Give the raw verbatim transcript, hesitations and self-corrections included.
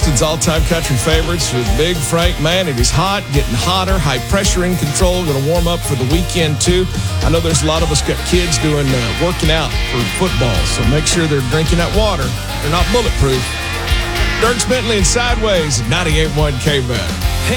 Houston's all-time country favorites with Big Frank, man, it is hot, getting hotter, high pressure in control, going to warm up for the weekend too. I know there's a lot of us got kids doing uh, working out for football, so make sure they're drinking that water. They're not bulletproof. Dirk Bentley and Sideways at ninety-eight point one K B A C.